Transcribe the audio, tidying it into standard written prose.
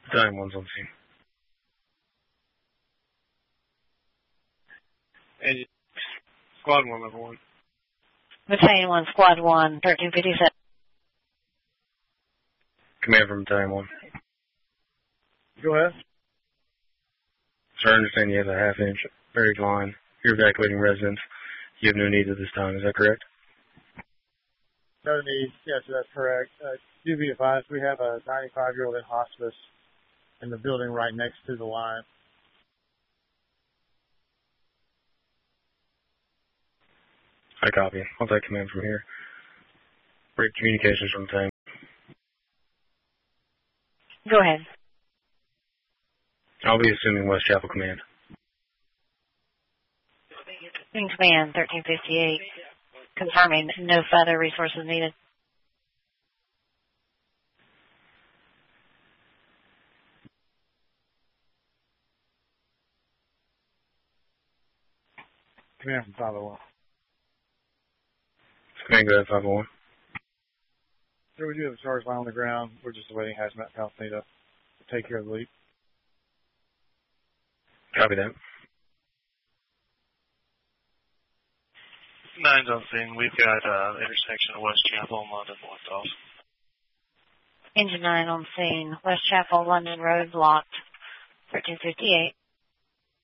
Battalion 1's on scene. And Squad 1, Level 1. Battalion 1, Squad 1, 1357. Command from Battalion 1. Go ahead. Sir, I understand you have a half-inch buried line. You're evacuating residents. You have no needs at this time. Is that correct? No needs. Yes, that's correct. Do be advised, we have a 95-year-old in hospice in the building right next to the line. I copy. I'll take command from here. Break communications from Battalion. Go ahead. I'll be assuming West Chapel command. In command, 1358. Confirming no further resources needed. Command from 501. Command, go ahead, 501. Sir, we do have a charge line on the ground. We're just awaiting hazmat company to take care of the leak. Copy that. 9's on scene. We've got intersection of West Chapel and London blocked off. Engine 9 on scene. West Chapel, London Road blocked. 1358.